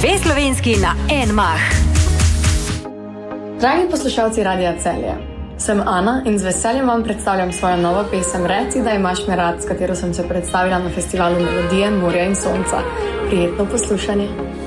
Dve slovenski na en mah. Dragi poslušalci Radia Celje, sem Ana in z veseljem vam predstavljam svojo novo pesem Reci, da imaš me rad, s katero sem se predstavila na festivalu Melodije, morja in sonca. Prijetno poslušanje.